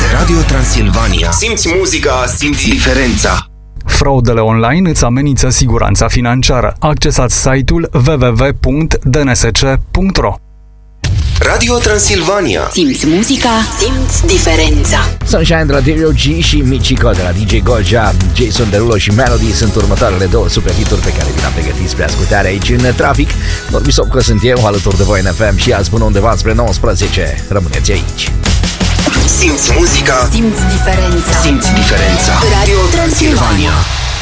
Radio Transilvania. Simți muzica, simți diferența. Fraudele online îți amenință siguranța financiară. Accesați site-ul www.dnsc.ro. Radio Transilvania. Simți muzica, simți diferența. Sunshine de la Dario G și Michiko de la DJ Golja, Jason Derulo și Melody sunt următoarele două superhituri pe care vi-am pregătit spre ascultare aici în trafic. Normisop că sunt eu, alături de voi în FM și azi până undeva spre 19. Rămâneți aici. Simți muzica, simți diferența. Simți diferența. Radio Transilvania.